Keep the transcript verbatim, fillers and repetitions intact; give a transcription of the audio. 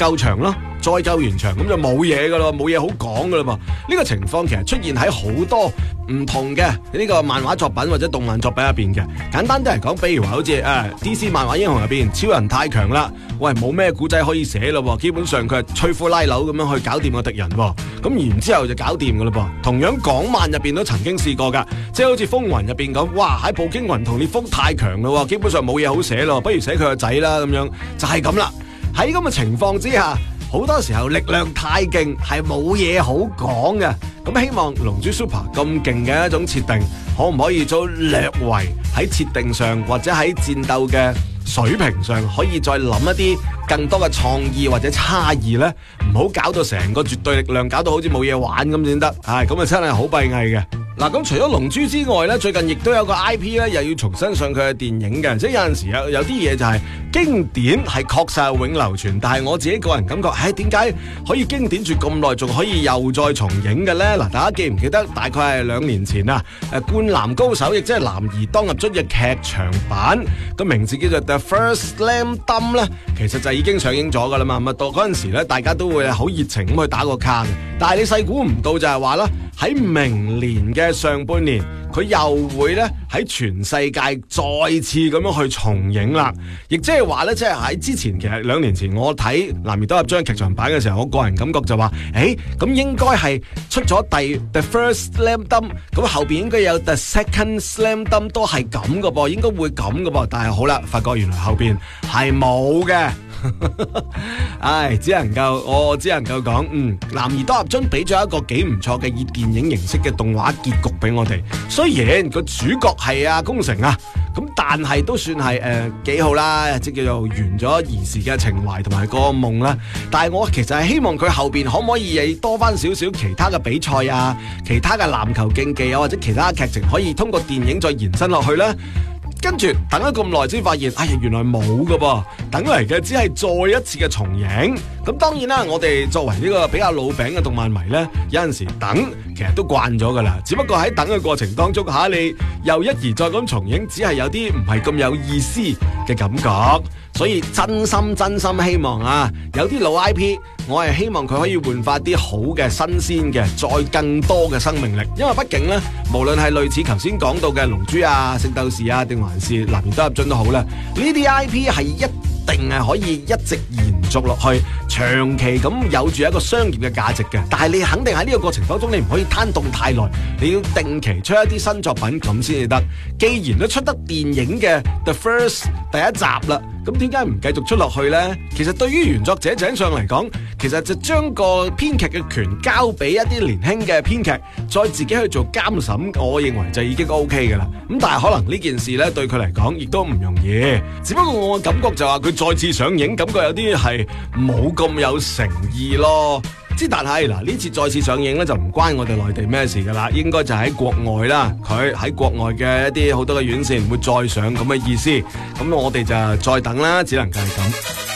夠長咯，再夠完場咁就冇嘢噶咯，冇嘢好講噶啦噃。呢個情況其實出現喺好多唔同嘅呢個漫畫作品或者動漫作品入邊嘅。簡單啲嚟講，比如話好似誒 D C 漫畫英雄入邊，超人太強啦，喂冇咩古仔可以寫咯，基本上佢係吹呼拉扭咁樣去搞掂個敵人，咁然之後就搞掂噶啦噃。同樣港漫入邊都曾經試過噶，即係好似風雲入邊咁，哇喺步驚雲同烈風太強咯，基本上冇嘢好寫咯，不如寫佢個仔啦咁樣，就係咁啦。喺咁嘅情況之下，好多時候力量太勁係冇嘢好講嘅。咁希望龍珠 Super 咁勁嘅一種設定，可唔可以再略為喺設定上或者喺戰鬥嘅水平上，可以再諗一啲更多嘅創意或者差異呢？唔好搞到成個絕對力量搞到好似冇嘢玩咁先得。唉，咁啊真係好閉翳嘅。嗱，咁除咗龍珠之外咧，最近亦都有個 I P 咧，又要重新上佢嘅電影嘅。即係有陣時有有啲嘢就係經典係確實係永流傳，但係我自己個人感覺，唉，點解可以經典住咁耐，仲可以又再重映嘅咧？嗱，大家記唔記得大概係兩年前啊？誒，《灌籃高手》亦即係男兒當入樽嘅劇場版，個名字叫做 The First Slam Dunk 咧，其實就已經上映咗噶啦嘛。咁到嗰陣時咧，大家都會好熱情咁去打個卡嘅。但係你細估唔到就係話啦，喺明年嘅上半年，佢又會咧喺全世界再次咁樣去重映啦。亦即係話咧，即係喺之前，其實兩年前我睇《男兒當入樽》劇場版嘅時候，我個人感覺就話，誒，咁應該係出咗第 The First Slam Dunk， 咁後邊應該有 The Second Slam Dunk 都係咁嘅噃，應該會咁嘅噃。但係好啦，發覺原來後邊係冇嘅。唉，只能夠我只能夠講，嗯，男兒當入樽俾咗一個幾唔錯嘅以電影形式嘅動畫結局俾我哋。雖然個主角係阿宮城啊，咁但係都算係誒幾好啦，即叫做圓咗兒時嘅情懷同埋個夢啦。但係我其實係希望佢後邊可唔可以多翻少少其他嘅比賽啊，其他嘅籃球競技啊，或者其他嘅劇情可以通過電影再延伸落去呢？跟住等咗咁耐先發現，哎呀，原來冇噶噃，等嚟嘅只係再一次嘅重映。咁當然啦，我哋作為呢個比較老餅嘅動漫迷呢，有陣時等其實都慣咗噶啦。只不過喺等嘅過程當中，吓你又一而再咁重映，只係有啲唔係咁有意思嘅感覺。所以真心真心希望啊，有啲老 I P， 我係希望佢可以煥發啲好嘅新鮮嘅，再更多嘅生命力。因為畢竟呢，無論係類似頭先講到嘅龍珠啊、聖鬥士啊，定還是男兒當入樽都好啦，呢啲 I P 係一定係可以一直延續落去，長期咁有住一個商業嘅價值嘅。但係你肯定喺呢個過程當中，你唔可以攤凍太耐，你要定期出一啲新作品咁先至得。既然都出得電影嘅 The First 第一集啦，咁點解唔繼續出落去呢？其實對於原作者井上嚟講，其實就將個編劇嘅權交俾一啲年輕嘅編劇，再自己去做監審，我認為就已經 OK 噶啦。咁但係可能呢件事呢，對佢嚟講亦都唔容易。只不過我嘅感覺就話佢再次上映，感覺有啲係冇咁有誠意咯。之但係嗱，呢次再次上映咧，就唔關我哋內地咩事噶啦，應該就喺國外啦。佢喺國外嘅一啲好多嘅院線會再上咁嘅意思，咁我哋就再等啦，只能夠係咁。